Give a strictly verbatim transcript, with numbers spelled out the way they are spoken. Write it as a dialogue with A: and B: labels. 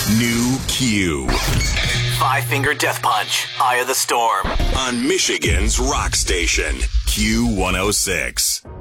A: New Q.
B: Five Finger Death Punch, Eye of the Storm.
A: On Michigan's Rock Station, Q one oh six.